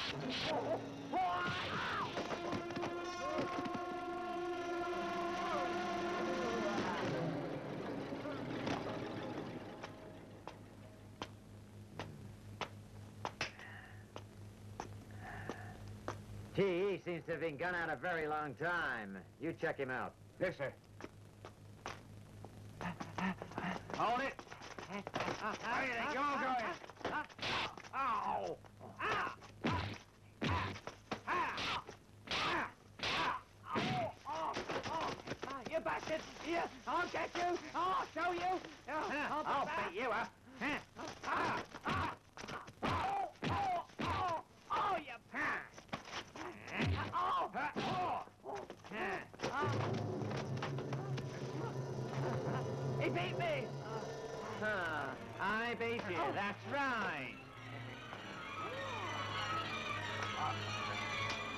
He seems to have been gone out a very long time. You check him out. Yes, sir. Hold it. There you go, go ahead. Ow! You bastard! Here, I'll get you! I'll show you! I'll beat you up! Oh, you bastard! He beat me! I beat you, that's right.